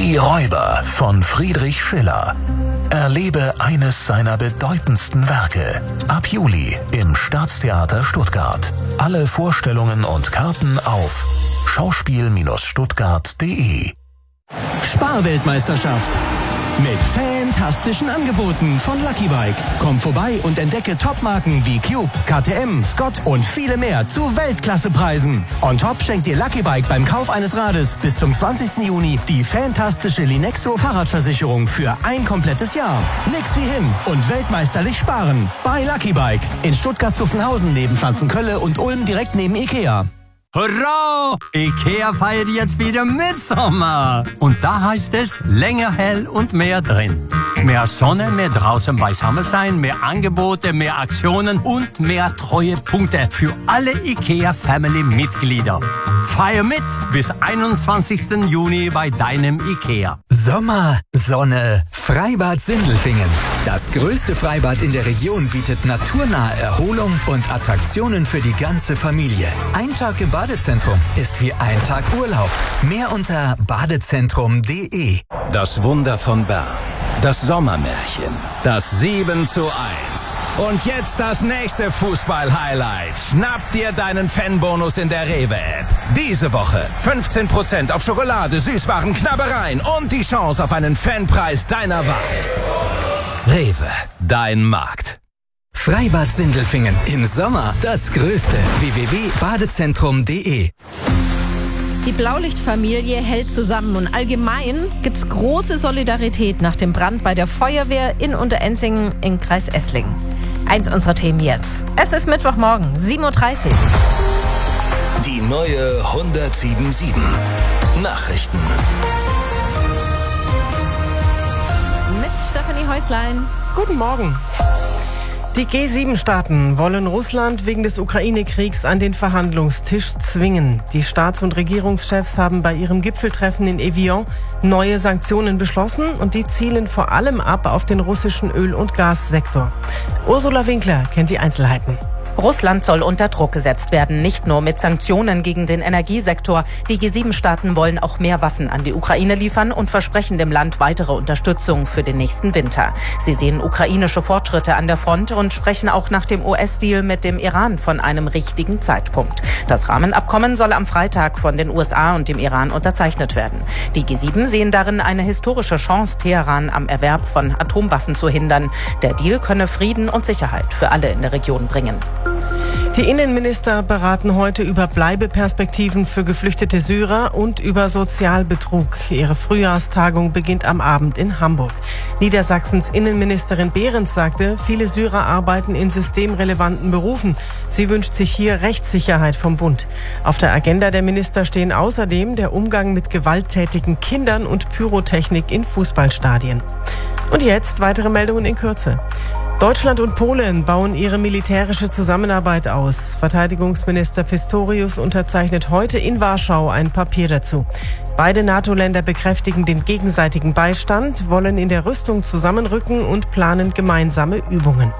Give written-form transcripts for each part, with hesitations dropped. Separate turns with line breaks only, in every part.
Die Räuber von Friedrich Schiller. Erlebe eines seiner bedeutendsten Werke. Ab Juli im Staatstheater Stuttgart. Alle Vorstellungen und Karten auf schauspiel-stuttgart.de.
Sparweltmeisterschaft mit fantastischen Angeboten von Lucky Bike. Komm vorbei und entdecke Topmarken wie Cube, KTM, Scott und viele mehr zu Weltklassepreisen. On top schenkt dir Lucky Bike beim Kauf eines Rades bis zum 20. Juni die fantastische Linexo Fahrradversicherung für ein komplettes Jahr. Nix wie hin und weltmeisterlich sparen. Bei Lucky Bike in Stuttgart-Zuffenhausen neben Pflanzenkölle und Ulm direkt neben Ikea.
Hurra! Ikea feiert jetzt wieder Mitsommer. Und da heißt es länger hell und mehr drin. Mehr Sonne, mehr draußen beisammen sein, mehr Angebote, mehr Aktionen und mehr Treuepunkte für alle Ikea-Family-Mitglieder. Feier mit bis 21. Juni bei deinem Ikea.
Sommer, Sonne, Freibad Sindelfingen. Das größte Freibad in der Region bietet naturnahe Erholung und Attraktionen für die ganze Familie. Ein Tag im Badezentrum ist wie ein Tag Urlaub. Mehr unter badezentrum.de.
Das Wunder von Bern. Das Sommermärchen. Das 7:1. Und jetzt das nächste Fußball-Highlight. Schnapp dir deinen Fanbonus in der Rewe-App. Diese Woche 15% auf Schokolade, Süßwaren, Knabbereien und die Chance auf einen Fanpreis deiner Wahl. Rewe, dein Markt.
Freibad Sindelfingen. Im Sommer das Größte. www.badezentrum.de.
Die Blaulichtfamilie hält zusammen und allgemein gibt's große Solidarität nach dem Brand bei der Feuerwehr in Unterenzingen im Kreis Esslingen. Eins unserer Themen jetzt. Es ist Mittwochmorgen, 7:30 Uhr.
Die neue 107.7 Nachrichten.
Mit Stefanie Häuslein.
Guten Morgen. Die G7-Staaten wollen Russland wegen des Ukraine-Kriegs an den Verhandlungstisch zwingen. Die Staats- und Regierungschefs haben bei ihrem Gipfeltreffen in Evian neue Sanktionen beschlossen und die zielen vor allem ab auf den russischen Öl- und Gassektor. Ursula Winkler kennt die Einzelheiten.
Russland soll unter Druck gesetzt werden, nicht nur mit Sanktionen gegen den Energiesektor. Die G7-Staaten wollen auch mehr Waffen an die Ukraine liefern und versprechen dem Land weitere Unterstützung für den nächsten Winter. Sie sehen ukrainische Fortschritte an der Front und sprechen auch nach dem US-Deal mit dem Iran von einem richtigen Zeitpunkt. Das Rahmenabkommen soll am Freitag von den USA und dem Iran unterzeichnet werden. Die G7 sehen darin eine historische Chance, Teheran am Erwerb von Atomwaffen zu hindern. Der Deal könne Frieden und Sicherheit für alle in der Region bringen.
Die Innenminister beraten heute über Bleibeperspektiven für geflüchtete Syrer und über Sozialbetrug. Ihre Frühjahrstagung beginnt am Abend in Hamburg. Niedersachsens Innenministerin Behrens sagte, viele Syrer arbeiten in systemrelevanten Berufen. Sie wünscht sich hier Rechtssicherheit vom Bund. Auf der Agenda der Minister stehen außerdem der Umgang mit gewalttätigen Kindern und Pyrotechnik in Fußballstadien. Und jetzt weitere Meldungen in Kürze. Deutschland und Polen bauen ihre militärische Zusammenarbeit aus. Verteidigungsminister Pistorius unterzeichnet heute in Warschau ein Papier dazu. Beide NATO-Länder bekräftigen den gegenseitigen Beistand, wollen in der Rüstung zusammenrücken und planen gemeinsame Übungen.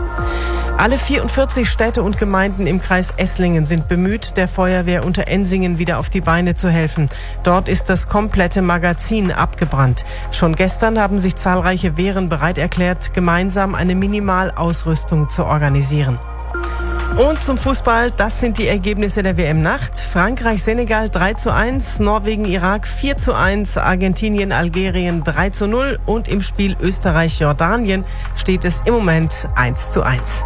Alle 44 Städte und Gemeinden im Kreis Esslingen sind bemüht, der Feuerwehr Unterenzingen wieder auf die Beine zu helfen. Dort ist das komplette Magazin abgebrannt. Schon gestern haben sich zahlreiche Wehren bereit erklärt, gemeinsam eine Minimalausrüstung zu organisieren. Und zum Fußball, das sind die Ergebnisse der WM-Nacht. Frankreich-Senegal 3:1, Norwegen-Irak 4:1, Argentinien-Algerien 3:0 und im Spiel Österreich-Jordanien steht es im Moment 1:1.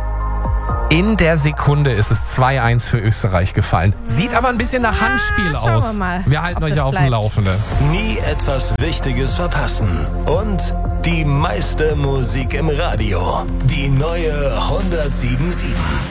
In der Sekunde ist es 2:1 für Österreich gefallen. Sieht aber ein bisschen nach Handspiel
schauen
aus.
wir mal,
Wir halten
ob
euch
das
auf dem
bleibt.
Laufenden.
Nie etwas Wichtiges verpassen. Und die meiste Musik im Radio. Die neue 107.7.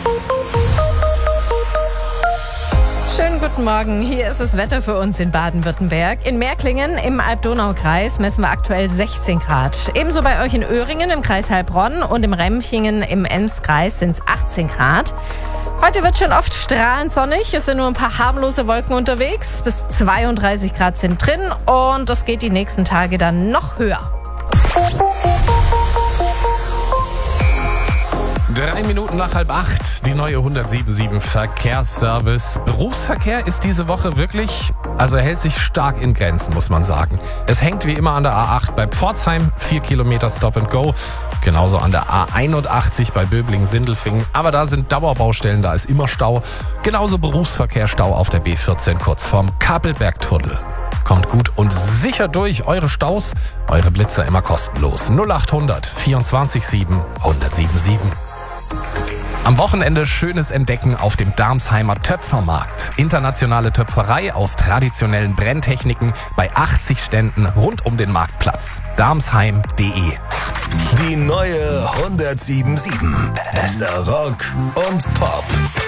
Schönen guten Morgen. Hier ist das Wetter für uns in Baden-Württemberg. In Märklingen im Alb-Donau-Kreis messen wir aktuell 16 Grad. Ebenso bei euch in Öhringen im Kreis Heilbronn und im Remchingen im Enns-Kreis sind es 18 Grad. Heute wird schon oft strahlend sonnig. Es sind nur ein paar harmlose Wolken unterwegs. Bis 32 Grad sind drin und das geht die nächsten Tage dann noch höher.
3 Minuten nach 7:30, die neue 107.7 Verkehrsservice. Berufsverkehr ist diese Woche wirklich, er hält sich stark in Grenzen, muss man sagen. Es hängt wie immer an der A8 bei Pforzheim, 4 Kilometer Stop and Go. Genauso an der A81 bei Böblingen-Sindelfingen. Aber da sind Dauerbaustellen, da ist immer Stau. Genauso Berufsverkehrsstau auf der B14 kurz vorm Kapelbergtunnel. Kommt gut und sicher durch. Eure Staus, eure Blitzer immer kostenlos. 0800 24 1077. Am Wochenende schönes Entdecken auf dem Darmsheimer Töpfermarkt. Internationale Töpferei aus traditionellen Brenntechniken bei 80 Ständen rund um den Marktplatz. Darmsheim.de.
Die neue 107.7. Bester Rock und Pop.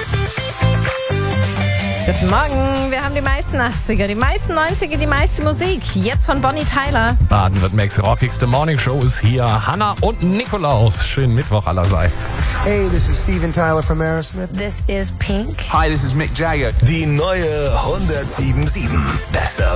Guten Morgen, wir haben die meisten 80er, die meisten 90er, die meiste Musik. Jetzt von Bonnie Tyler.
Baden-Württembergs rockigste Morningshow ist hier. Hanna und Nikolaus. Schönen Mittwoch allerseits.
Hey, this is Steven Tyler from Aerosmith.
This is Pink.
Hi, this is Mick Jagger.
Die neue 107.7. Bester